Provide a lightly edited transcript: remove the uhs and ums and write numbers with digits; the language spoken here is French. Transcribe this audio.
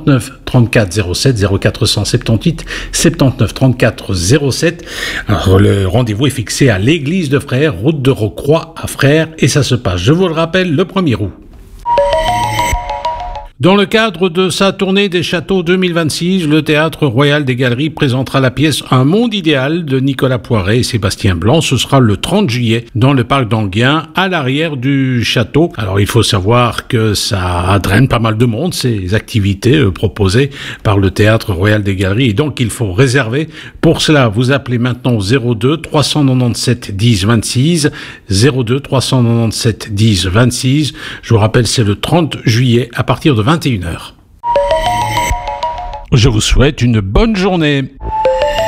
79 34 07, 0478 79 34 07. Alors, le rendez-vous est fixé à l'église de Frères, route de Rocroi à Frères, et ça se passe, je vous le rappelle, le 1er août. Dans le cadre de sa tournée des châteaux 2026, le Théâtre Royal des Galeries présentera la pièce Un monde idéal de Nicolas Poiret et Sébastien Blanc. Ce sera le 30 juillet dans le parc d'Enghien, à l'arrière du château. Alors il faut savoir que ça draine pas mal de monde, ces activités proposées par le Théâtre Royal des Galeries, et donc il faut réserver. Pour cela, vous appelez maintenant 02 397 10 26, 02 397 10 26. Je vous rappelle, c'est le 30 juillet à partir de 21h. Je vous souhaite une bonne journée.